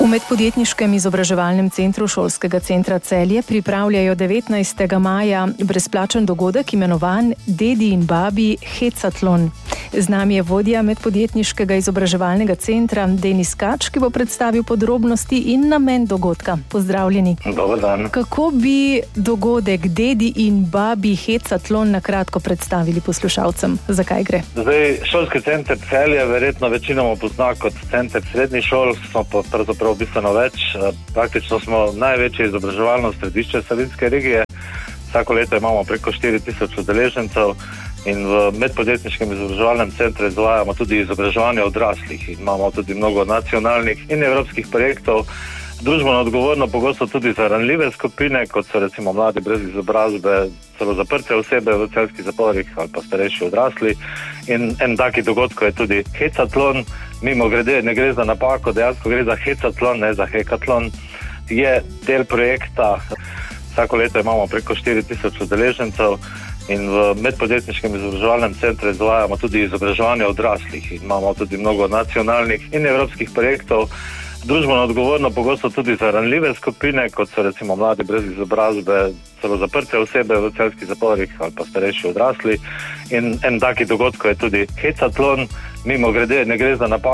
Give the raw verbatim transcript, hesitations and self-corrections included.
V Medpodjetniškem izobraževalnem centru Šolskega centra Celje pripravljajo devetnajstega maja brezplačen dogodek imenovan Dedi in babi Hecatlon. Z nami je vodja Medpodjetniškega izobraževalnega centra Denis Kač, ki bo predstavil podrobnosti in namen dogodka. Pozdravljeni. Dober dan. Kako bi dogodek Dedi in babi Hecatlon na kratko predstavili poslušalcem? Zakaj gre? Zdaj, Šolski center Celje verjetno večinoma pozna kot center srednjih šol, smo pa pravzaprav bistveno več. Praktično smo največje izobraževalno središče Savinjske regije. Vsako leto imamo preko štiri tisoč udeležencev in v Medpodjetniškem izobraževalnem centru izvajamo tudi izobraževanje odraslih. Imamo tudi mnogo nacionalnih in evropskih projektov. Družbeno odgovorno pogosto tudi za ranljive skupine, kot so recimo mladi brez izobrazbe, celo zaprte osebe v celjskih zaporih ali pa starejši odrasli. In en taki dogodek je tudi Hecatlon. Mimo grede, ne gre za napako, dejansko gre za Hecatlon, ne za Hekatlon. Je del projekta. Vsako leto imamo preko štiri tisoč udeležencev in v Medpodjetniškem izobraževalnem centru izvajamo tudi izobraževanje odraslih. Imamo tudi mnogo nacionalnih in evropskih projektov. Družbeno odgovorno pogosto tudi za ranljive skupine, kot so recimo mladi brez izobrazbe, celo zaprte osebe v celjskih zaporih ali pa starejši odrasli. In en taki dogodek je tudi Hecatlon. Mimo grede, ne gre za napako.